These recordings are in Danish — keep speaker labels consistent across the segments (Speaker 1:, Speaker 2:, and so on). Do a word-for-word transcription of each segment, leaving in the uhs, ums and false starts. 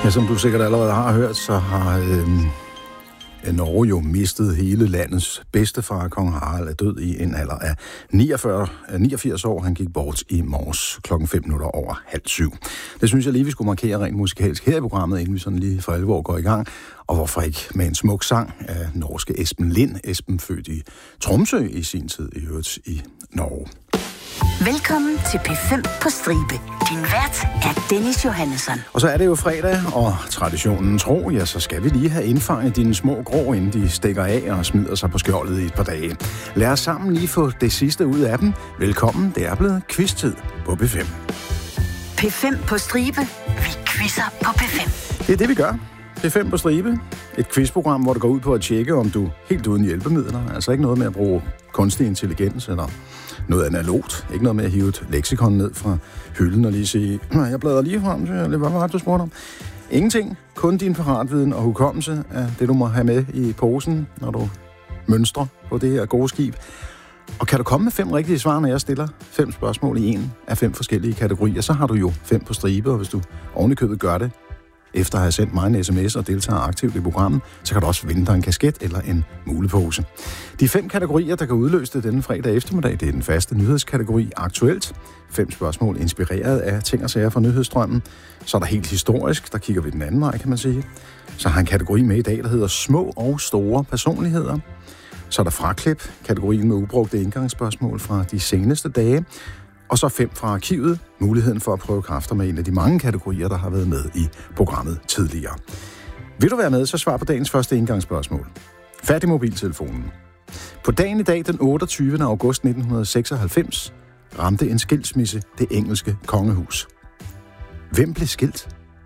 Speaker 1: Ja, som du sikkert allerede har hørt, så har øh, Norge jo mistet hele landets bedstefar. Kong Harald er død i en alder af niogfyrre, niogfirs år. Han gik bort i morges klokken fem minutter over halv syv. Det synes jeg lige, vi skulle markere rent musikalsk her i programmet, inden vi sådan lige for alvor går i gang. Og hvorfor ikke med en smuk sang af norske Esben Lind. Esben født i Tromsø i sin tid, i øvrigt i Norge.
Speaker 2: Velkommen til P fem på stribe. Din vært er Dennis Johannesson.
Speaker 1: Og så er det jo fredag, og traditionen tro, ja, så skal vi lige have indfanget dine små grå, inden de stikker af og smider sig på skjoldet i et par dage. Lad os sammen lige få det sidste ud af dem. Velkommen, det er blevet quiz-tid på P fem.
Speaker 2: P fem på stribe. Vi quizzer på P fem.
Speaker 1: Det er det, vi gør. P fem på stribe. Et quizprogram, hvor det går ud på at tjekke, om du helt uden hjælpemidler, altså ikke noget med at bruge kunstig intelligens eller noget analogt. Ikke noget med at hive et leksikon ned fra hylden og lige sige, jeg bladrer lige frem, så jeg, hvad var det, du spurgte om? Ingenting. Kun din paratviden og hukommelse af det, du må have med i posen, når du mønstrer på det her gode skib. Og kan du komme med fem rigtige svar, når jeg stiller fem spørgsmål i en af fem forskellige kategorier, så har du jo fem på stribe, og hvis du ovenikøbet gør det, efter at have sendt mig en sms og deltager aktivt i programmet, så kan du også vinde dig en kasket eller en mulepose. De fem kategorier, der kan udløse det denne fredag eftermiddag, det er den faste nyhedskategori Aktuelt. Fem spørgsmål inspireret af ting og sager fra nyhedsstrømmen. Så er der helt historisk, der kigger vi den anden vej, kan man sige. Så har en kategori med i dag, der hedder små og store personligheder. Så er der fraklip, kategorien med ubrugte indgangsspørgsmål fra de seneste dage. Og så fem fra arkivet, muligheden for at prøve kræfter med en af de mange kategorier, der har været med i programmet tidligere. Vil du være med, så svar på dagens første indgangsspørgsmål. Fat i mobiltelefonen. På dagen i dag, den otteogtyvende august nitten seksoghalvfems, ramte en skilsmisse det engelske kongehus. Hvem blev skilt?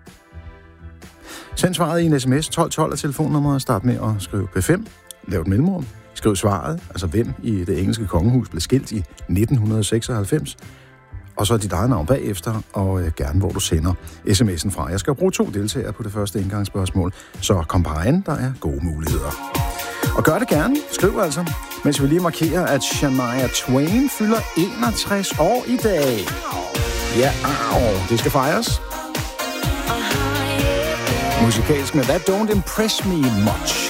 Speaker 1: Send svaret i en sms tolv tolv af telefonnummeret. Start med at skrive P fem. Lav et mellemrum. Skriv svaret, altså hvem i det engelske kongehus blev skilt i nitten seksoghalvfems. Og så dit eget navn bagefter, og øh, gerne hvor du sender sms'en fra. Jeg skal bruge to deltagere på det første indgangsspørgsmål, så kom bare an, der er gode muligheder. Og gør det gerne, skriv altså, mens vi lige markerer, at Shania Twain fylder enogtres år i dag. Ja, au, det skal fejres. Musikalsk med That Don't Impress Me Much.